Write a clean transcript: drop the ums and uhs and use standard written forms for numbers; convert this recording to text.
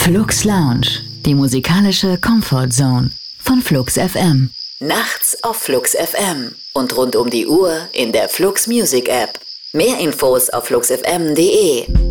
Flux Lounge, die musikalische Comfort Zone von Flux FM. Nachts auf Flux FM und rund um die Uhr in der Flux Music App. Mehr Infos auf fluxfm.de.